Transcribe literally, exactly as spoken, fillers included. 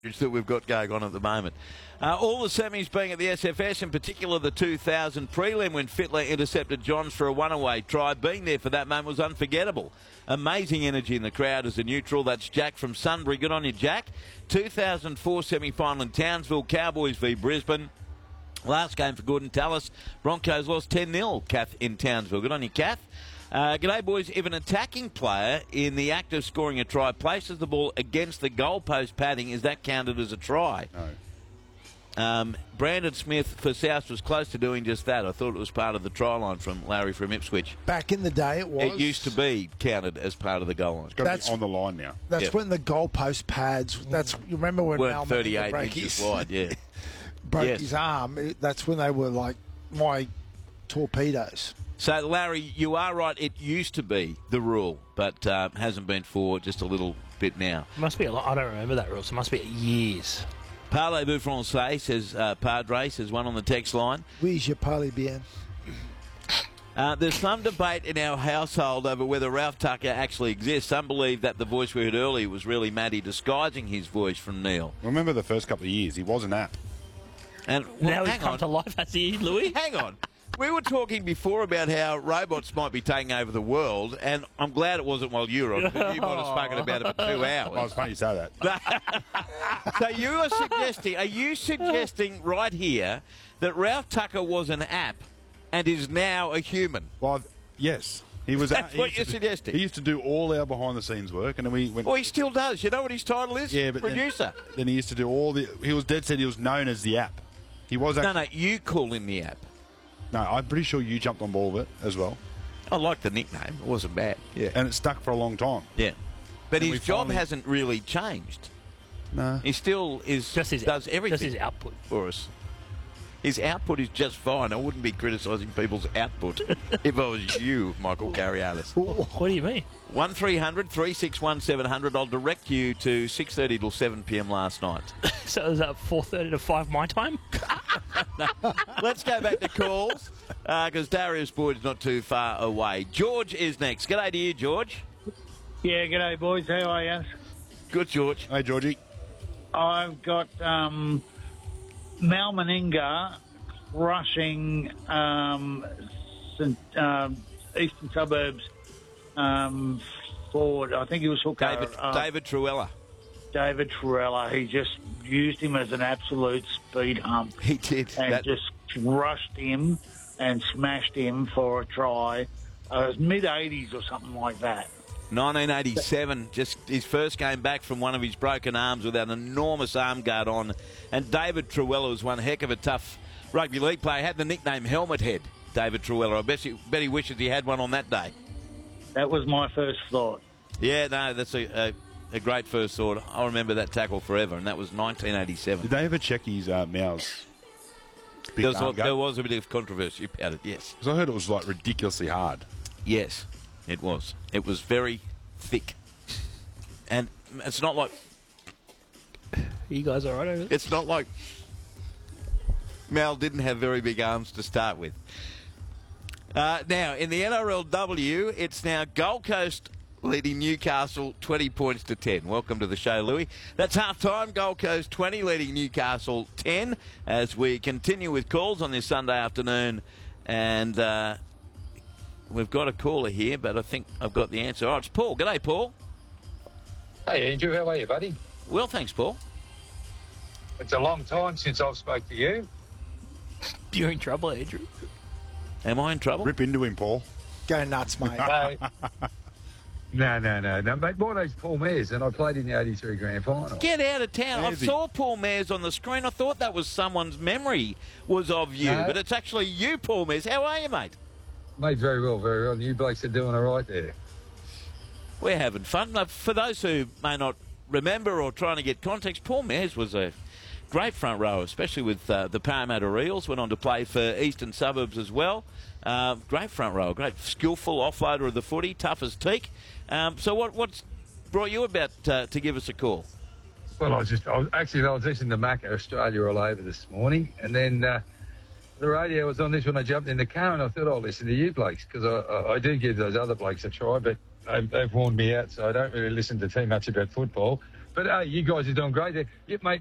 that we've got going on at the moment. Uh, all the semis being at the S F S, in particular the two thousand prelim when Fittler intercepted Johns for a one-away try. Being there for that moment was unforgettable. Amazing energy in the crowd as a neutral. That's Jack from Sunbury. Good on you, Jack. two thousand four semi-final in Townsville, Cowboys v Brisbane. Last game for Gordon Tallis. Broncos lost ten nil, Kath, in Townsville. Good on you, Kath. Uh, g'day, boys. If an attacking player in the act of scoring a try places the ball against the goalpost padding, is that counted as a try? No. Um, Brandon Smith for South was close to doing just that. I thought it was part of the try line from Larry from Ipswich. Back in the day, it was. It used to be counted as part of the goal line. It's got That's- to be on the line now. That's Yep. when the goalpost pads. That's you remember when Weren't Mal thirty-eight broke inches his, wide, yeah. broke Yes. his arm. It- That's when they were like my torpedoes. So, Larry, you are right. It used to be the rule, but uh, hasn't been for just a little bit now. Must be a lot. I don't remember that rule, so it must be years. Parlez-vous français, says uh, Padre, says one on the text line. Oui, je parle bien. Uh, there's some debate in our household over whether Ralph Tucker actually exists. Some believe that the voice we heard earlier was really Matty disguising his voice from Neil. Remember the first couple of years, he was an app. And well, now he's hang come on. to life, has he, Louis? Hang on. We were talking before about how robots might be taking over the world, and I'm glad it wasn't while you were on, because you might have spoken about it for two Oh, hours. it's funny you say that. So you are suggesting, are you suggesting right here that Ralph Tucker was an app and is now a human? Well, yes. He was. That's he what used you're to do- suggesting. He used to do all our behind-the-scenes work, and then we went. Well, he still does. You know what his title is? yeah, but then- Producer. Then, he used to do all the. He was dead set. He was known as the app. He was. No, Actually, no, you call him the app. no, I'm pretty sure you jumped on board with it as well, I like the nickname. It wasn't bad. Yeah. and it stuck for a long time. Yeah. But And we his job finally- hasn't really changed. No. He still is Just his, does everything Just his output. for us. His output is just fine. I wouldn't be criticising people's output if I was you, Michael Carrialis. What do you mean? one three hundred three six one seven hundred. I'll direct you to six thirty till seven p m last night. So is that four thirty to five my time? Let's go back to calls because Darius Boyd's not too far away. George is next. G'day to you, George. Yeah, g'day, boys. How are you? Good, George. Hey, Georgie. I've got um, Mal Meninga crushing um, St, um, Eastern Suburbs um, forward. I think he was hooker. David, uh, David Truella. David Trella. He just used him as an absolute speed hump He did. and That- just rushed him and smashed him for a try. Uh, it was mid-eighties or something like that. nineteen eighty-seven, just his first game back from one of his broken arms with an enormous arm guard on. And David Truella was one heck of a tough rugby league player. Had the nickname Helmet Head, David Truella. I bet he, bet he wishes he had one on that day. That was my first thought. Yeah, no, that's a, a, a great first thought. I'll remember that tackle forever, and that was nineteen eighty-seven. Did they ever check his uh, Mal's big There was, arm there guard? was a bit of controversy about it, yes. Because I heard it was like ridiculously hard. Yes, it was. It was very thick. And it's not like You guys all right over there? It's not like Mal didn't have very big arms to start with. Uh, now, in the N R L W, it's now Gold Coast leading Newcastle twenty points to ten. Welcome to the show, Louis. That's half-time. Gold Coast twenty leading Newcastle ten as we continue with calls on this Sunday afternoon. And uh, we've got a caller here, but I think I've got the answer. Oh, it's Paul. G'day, Paul. Hey, Andrew, how are you, buddy? Well, thanks, Paul. It's a long time since I've spoke to you. You're in trouble, Andrew. Am I in trouble? Rip into him, Paul. Go nuts, mate. No, no, no, no, no. Mate, my name's Paul Mears, and I played in the eighty-three grand final. Get out of town. I Where's he? saw Paul Mears on the screen. I thought that was someone's memory was of you, No. but it's actually you, Paul Mears. How are you, mate? Mate, very well, very well. You blokes are doing all right there. We're having fun. Now, for those who may not remember or trying to get context, Paul Mears was a great front row, especially with uh, the Parramatta Eels. Went on to play for Eastern Suburbs as well. Uh, great front row, great skillful offloader of the footy, tough as teak. Um, so what, what's brought you about uh, to give us a call? Well, I was just, I was, actually, I was listening to Macca Australia all over this morning, and then uh, the radio was on this when I jumped in the car, and I thought I'll listen to you blokes, because I, I, I do give those other blokes a try, but they've, they've warned me out, so I don't really listen to too much about football. But uh, you guys are doing great. You, mate,